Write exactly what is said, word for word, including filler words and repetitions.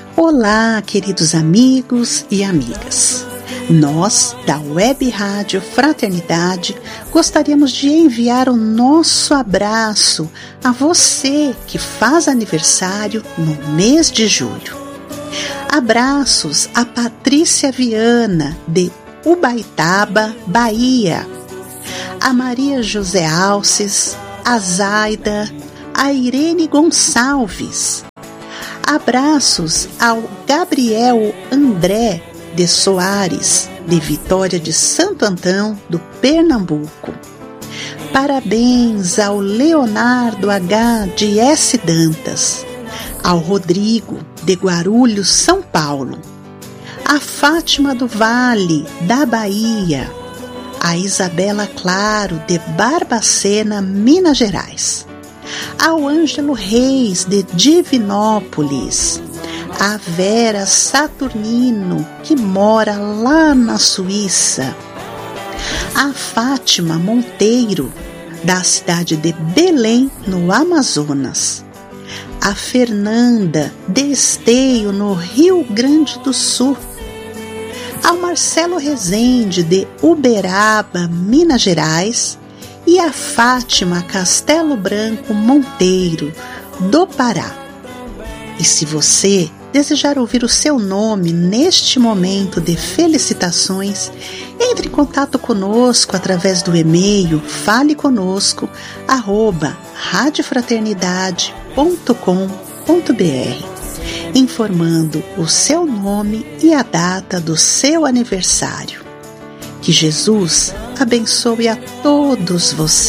Olá, queridos amigos e amigas. Nós, da Web Rádio Fraternidade, gostaríamos de enviar o nosso abraço a você que faz aniversário no mês de julho. Abraços a Patrícia Viana, de Ubaitaba, Bahia, a Maria José Alces, a Zaida, a Irene Gonçalves. Abraços ao Gabriel André de Soares, de Vitória de Santo Antão, do Pernambuco. Parabéns ao Leonardo H. de S. Dantas, ao Rodrigo de Guarulhos, São Paulo, a Fátima do Vale, da Bahia, a Isabela Claro, de Barbacena, Minas Gerais, ao Ângelo Reis, de Divinópolis, a Vera Saturnino, que mora lá na Suíça, a Fátima Monteiro, da cidade de Belém, no Amazonas, a Fernanda de Esteio, no Rio Grande do Sul, ao Marcelo Rezende, de Uberaba, Minas Gerais, e a Fátima Castelo Branco Monteiro, do Pará. E se você desejar ouvir o seu nome neste momento de felicitações, entre em contato conosco através do e-mail faleconosco arroba radiofraternidade ponto com ponto br, informando o seu nome e a data do seu aniversário. Que Jesus abençoe a todos vocês.